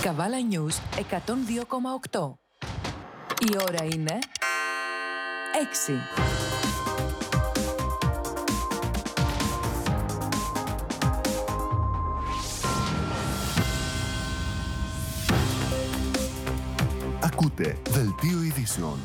Καβάλα News 102,8. Η ώρα είναι 6. Ακούτε Δελτίο Ειδήσεων.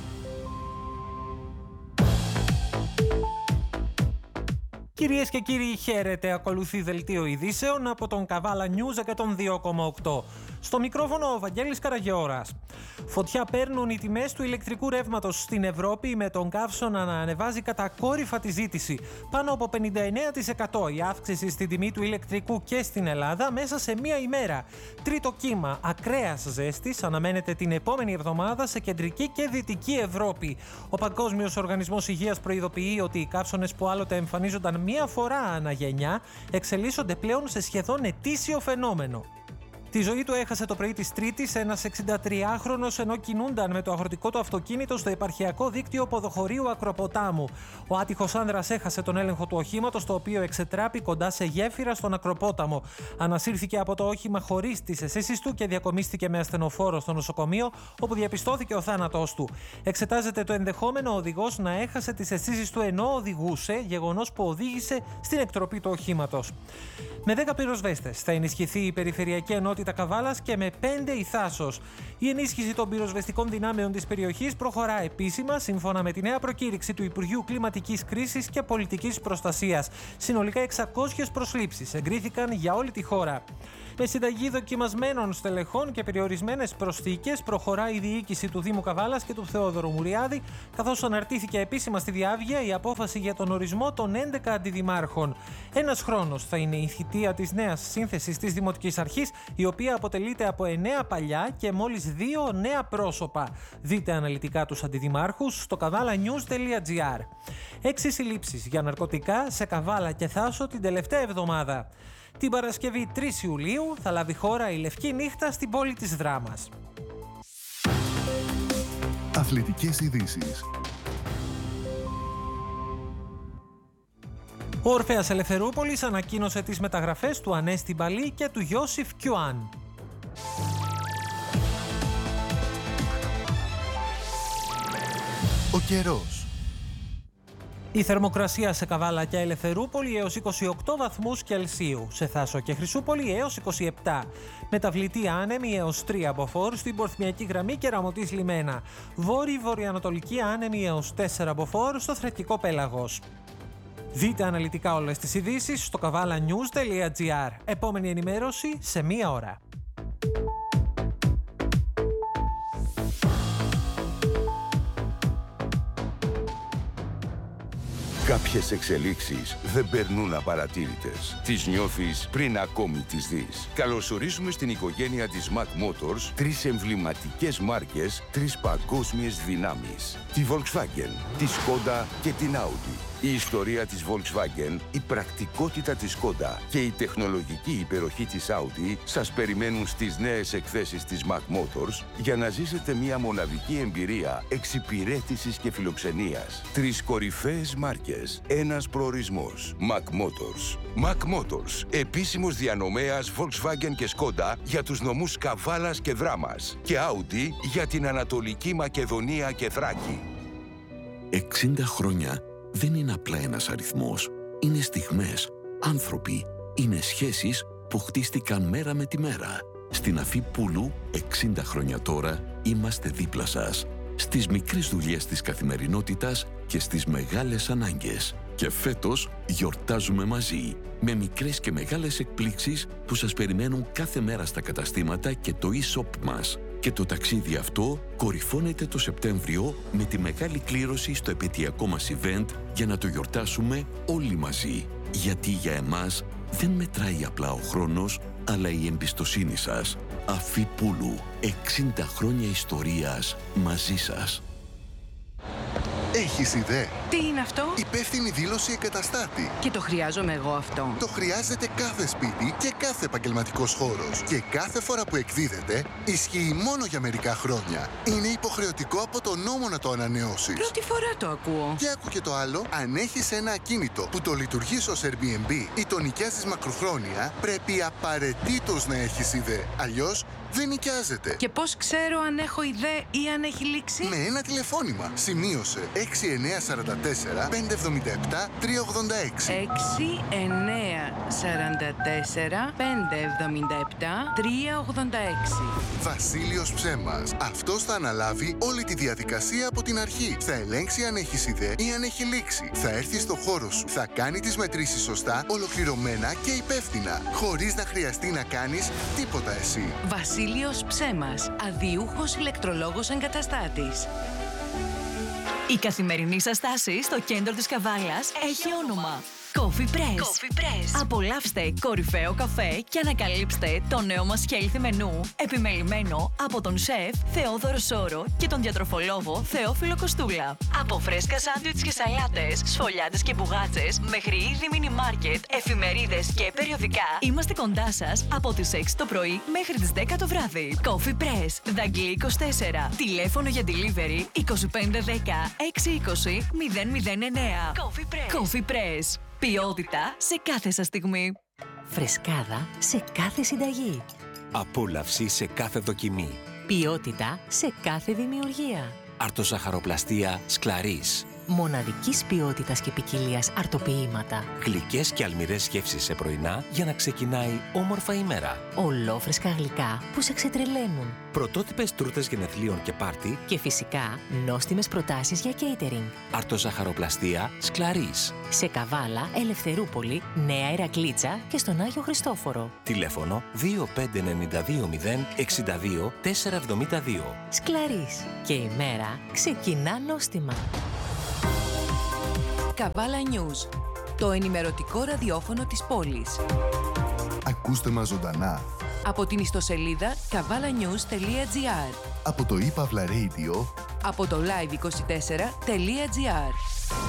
Κυρίες και κύριοι, χαίρετε. Ακολουθεί Δελτίο Ειδήσεων από τον Καβάλα News 102,8. Στο μικρόφωνο ο Βαγγέλης Καραγεώρας. Φωτιά παίρνουν οι τιμές του ηλεκτρικού ρεύματος στην Ευρώπη, με τον καύσωνα να ανεβάζει κατακόρυφα τη ζήτηση. Πάνω από 59% η αύξηση στην τιμή του ηλεκτρικού και στην Ελλάδα μέσα σε μία ημέρα. Τρίτο κύμα ακραίας ζέστης αναμένεται την επόμενη εβδομάδα σε κεντρική και δυτική Ευρώπη. Ο Παγκόσμιος Οργανισμός Υγείας προειδοποιεί ότι οι καύσωνες που άλλοτε εμφανίζονταν μία φορά ανά γενιά εξελίσσονται πλέον σε σχεδόν ετήσιο φαινόμενο. Τη ζωή του έχασε το πρωί της Τρίτης ένας 63χρονος ενώ κινούνταν με το αγροτικό του αυτοκίνητο στο επαρχιακό δίκτυο ποδοχωρίου Ακροποτάμου. Ο άτυχος άνδρας έχασε τον έλεγχο του οχήματος, το οποίο εξετράπη κοντά σε γέφυρα στον Ακροπόταμο. Ανασύρθηκε από το όχημα χωρίς τις αισθήσεις του και διακομίστηκε με ασθενοφόρο στο νοσοκομείο, όπου διαπιστώθηκε ο θάνατός του. Εξετάζεται το ενδεχόμενο ο οδηγός να έχασε τις αισθήσεις του ενώ οδηγούσε, γεγονός που οδήγησε στην εκτροπή του οχήματος. Με 10 πυροσβέστες θα ενισχυθεί η περιφερειακή ενότητα Καβάλας και με 5 η Θάσος. Η ενίσχυση των πυροσβεστικών δυνάμεων της περιοχής προχωρά επίσημα, σύμφωνα με τη νέα προκήρυξη του Υπουργείου Κλιματικής Κρίσης και Πολιτικής Προστασίας. Συνολικά 600 προσλήψεις εγκρίθηκαν για όλη τη χώρα. Με συνταγή δοκιμασμένων στελεχών και περιορισμένες προσθήκες προχωρά η διοίκηση του Δήμου Καβάλας και του Θεόδωρου Μουριάδη, καθώς αναρτήθηκε επίσημα στη Διάβγεια η απόφαση για τον ορισμό των 11 αντιδημάρχων. Ένας χρόνος θα είναι η θητεία της νέας σύνθεσης της Δημοτικής Αρχής, η οποία αποτελείται από 9 παλιά και μόλις 2 νέα πρόσωπα. Δείτε αναλυτικά τους αντιδημάρχους στο kavalanews.gr. 6 συλλήψεις για ναρκωτικά σε Καβάλα και Θάσο την τελευταία εβδομάδα. Την Παρασκευή 3 Ιουλίου θα λάβει χώρα η Λευκή Νύχτα στην πόλη της Δράμας. Αθλητικές ειδήσεις. Ο Ορφέας Ελευθερούπολης ανακοίνωσε τις μεταγραφές του Ανέστη Μπαλή και του Γιώσιφ Κιουάν. Ο καιρός. Η θερμοκρασία σε Καβάλα και Ελευθερούπολη έως 28 βαθμούς Κελσίου, σε Θάσο και Χρυσούπολη έως 27. Μεταβλητή άνεμη έως 3 μποφόρ στην Πορθμιακή Γραμμή και Ραμωτής Λιμένα. Βόρειο-βορειοανατολική άνεμη έως 4 μποφόρ στο Θρεπτικό Πέλαγος. Δείτε αναλυτικά όλες τις ειδήσεις στο kavalanews.gr. Επόμενη ενημέρωση σε 1 ώρα. Κάποιες εξελίξεις δεν περνούν απαρατήρητες. Τις νιώθεις πριν ακόμη τις δεις. Καλωσορίζουμε στην οικογένεια της Mac Motors 3 εμβληματικές μάρκες, 3 παγκόσμιες δυνάμεις. Τη Volkswagen, τη Skoda και την Audi. Η ιστορία της Volkswagen, η πρακτικότητα της Skoda και η τεχνολογική υπεροχή της Audi σας περιμένουν στις νέες εκθέσεις της Mac Motors για να ζήσετε μια μοναδική εμπειρία εξυπηρέτησης και φιλοξενίας. 3 κορυφαίες μάρκες, ένας προορισμός. Mac Motors. Mac Motors, επίσημος διανομέας Volkswagen και Skoda για τους νομούς Καβάλας και Δράμας και Audi για την Ανατολική Μακεδονία και Θράκη. 60 χρόνια δεν είναι απλά ένας αριθμός. Είναι στιγμές, άνθρωποι, είναι σχέσεις που χτίστηκαν μέρα με τη μέρα. Στην Αφή Πούλου, 60 χρόνια τώρα, είμαστε δίπλα σας. Στις μικρές δουλειές της καθημερινότητας και στις μεγάλες ανάγκες. Και φέτος γιορτάζουμε μαζί, με μικρές και μεγάλες εκπλήξεις που σας περιμένουν κάθε μέρα στα καταστήματα και το e-shop μας. Και το ταξίδι αυτό κορυφώνεται το Σεπτέμβριο με τη μεγάλη κλήρωση στο επαιτειακό μας event για να το γιορτάσουμε όλοι μαζί. Γιατί για εμάς δεν μετράει απλά ο χρόνος, αλλά η εμπιστοσύνη σας. Αφή Πούλου, 60 χρόνια ιστορίας μαζί σας. Έχεις ιδέα. Τι είναι αυτό? Υπεύθυνη δήλωση εγκαταστάτη. Και το χρειάζομαι εγώ αυτό? Το χρειάζεται κάθε σπίτι και κάθε επαγγελματικός χώρος. Και κάθε φορά που εκδίδεται, ισχύει μόνο για μερικά χρόνια. Είναι υποχρεωτικό από τον νόμο να το ανανεώσεις. Πρώτη φορά το ακούω. Και άκου και το άλλο, αν έχεις ένα ακίνητο που το λειτουργείς ως Airbnb ή το νοικιάζεις μακροχρόνια, πρέπει απαραίτητος να έχεις ιδέα. Αλλιώς δεν νοικιάζεται. Και πώς ξέρω αν έχω ιδέα ή αν έχει λήξει? Με ένα τηλεφώνημα. Σημείωσε 6944 577 386. 6944 577 386. Βασίλειος Ψέμας. Αυτός θα αναλάβει όλη τη διαδικασία από την αρχή. Θα ελέγξει αν έχεις ιδέα ή αν έχει λήξει. Θα έρθει στο χώρο σου. Θα κάνει τις μετρήσεις σωστά, ολοκληρωμένα και υπεύθυνα. Χωρίς να χρειαστεί να κάνεις τίποτα εσύ. Βασίλειος Ψέμας, αδιούχος ηλεκτρολόγος εγκαταστάτης. Η καθημερινή σας στάση στο κέντρο της Καβάλας έχει όνομα. Coffee Press. Απολαύστε κορυφαίο καφέ και ανακαλύψτε το νέο μας healthy μενού, επιμελημένο από τον σεφ Θεόδωρο Σόρο και τον διατροφολόγο Θεόφιλο Κοστούλα. Από φρέσκα σάντουιτς και σαλάτες, σφολιάτες και μπουγάτσες, μέχρι είδη μίνι μάρκετ, εφημερίδες και περιοδικά, είμαστε κοντά σας από τις 6 το πρωί μέχρι τις 10 το βράδυ. Coffee Press, Δαγκλή 24. Τηλέφωνο για delivery 2510 620 009. Coffee Press. Ποιότητα σε κάθε σας στιγμή. Φρεσκάδα σε κάθε συνταγή. Απόλαυση σε κάθε δοκιμή. Ποιότητα σε κάθε δημιουργία. Αρτοζαχαροπλαστία Σκλαρίς. Μοναδικής ποιότητας και ποικιλίας αρτοποιήματα. Γλυκές και αλμυρές γεύσεις σε πρωινά για να ξεκινάει όμορφα η μέρα. Ολόφρεσκα γλυκά που σε ξετρελαίνουν. Πρωτότυπες τούρτες γενεθλίων και πάρτι. Και φυσικά νόστιμες προτάσεις για catering. Αρτοζαχαροπλαστία Σκλαρίς. Σε Καβάλα, Ελευθερούπολη, Νέα Ηρακλήτσα και στον Άγιο Χριστόφορο. Τηλέφωνο 25920 62 472. Σκλαρίς. Και η μέρα ξεκινά νόστιμα. Καβάλα News, το ενημερωτικό ραδιόφωνο της πόλης. Ακούστε μας ζωντανά Από την ιστοσελίδα kavalanews.gr, από το ePavla Radio, από το live24.gr.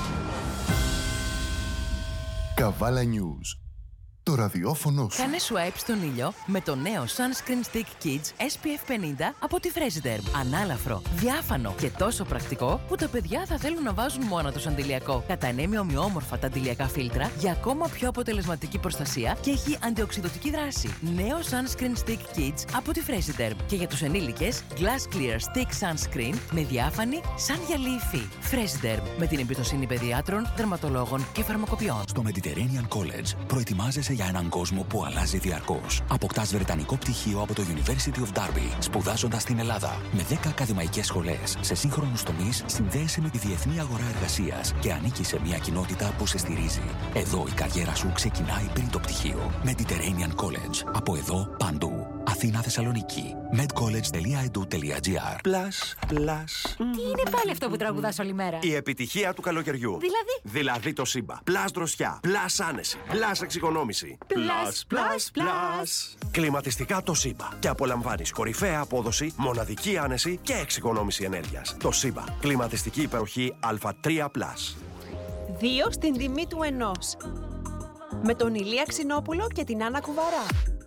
Καβάλα News. Το ραδιόφωνο σου. Κάνε swipe στον ήλιο με το νέο Sunscreen Stick Kids SPF 50 από τη Fresiderm. Ανάλαφρο, διάφανο και τόσο πρακτικό που τα παιδιά θα θέλουν να βάζουν μόνο τους αντιλιακό. Κατανέμει ομοιόμορφα τα αντιλιακά φίλτρα για ακόμα πιο αποτελεσματική προστασία και έχει αντιοξειδωτική δράση. Νέο Sunscreen Stick Kids από τη Fresiderm. Και για τους ενήλικες, Glass Clear Stick Sunscreen με διάφανη σαν γυαλί υφή. Fresiderm, με την εμπιστοσύνη παιδιάτρων, δερματολόγων και φαρμακοποιών. Στο Mediterranean College προετοιμάζεσαι για έναν κόσμο που αλλάζει διαρκώς. Αποκτάς βρετανικό πτυχίο από το University of Derby, σπουδάζοντας στην Ελλάδα. Με 10 ακαδημαϊκές σχολές σε σύγχρονους τομείς, συνδέεσαι με τη διεθνή αγορά εργασίας και ανήκεις σε μια κοινότητα που σε στηρίζει. Εδώ η καριέρα σου ξεκινάει πριν το πτυχίο. Mediterranean College. Από εδώ παντού. Αθήνα, Θεσσαλονίκη. medcollege.edu.gr. Τι είναι πάλι αυτό που τραγουδάς όλη μέρα? Η επιτυχία του καλοκαιριού. Δηλαδή το Σύμπα. Πλάς δροσιά. Πλάς άνεση. Πλάς εξοικονόμηση. Πλάς. Κλιματιστικά το Σύμπα. Και απολαμβάνεις κορυφαία απόδοση, μοναδική άνεση και εξοικονόμηση ενέργειας. Το Σύμπα. Κλιματιστική υπεροχή Α3+. 2 στην τιμή του 1. Με τον Ηλία Ξινόπουλο και την Άννα Κουβαρά.